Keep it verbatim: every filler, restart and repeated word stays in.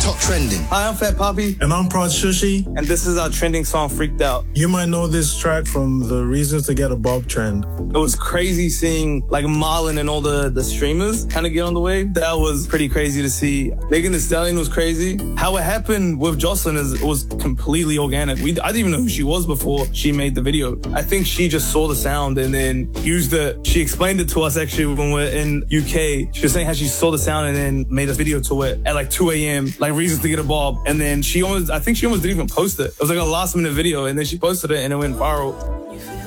Top trending. Hi, I'm Fat Poppy. And I'm Prod Shushi. And this is our trending song, Freaked Out. You might know this track from the Reasons to Get a Bob trend. It was crazy seeing like Marlon and all the, the streamers kind of get on the wave. That was pretty crazy to see. Megan Thee Stallion was crazy. How it happened with Jocelyn is it was completely organic. We, I didn't even know who she was before she made the video. I think she just saw the sound and then used it. She explained it to us actually when we're in U K. She was saying how she saw the sound and then made a video to it at like two A M like Reasons to Get a Bob. And then she almost, I think she almost didn't even post it. It was like a last minute video and then she posted it and it went viral.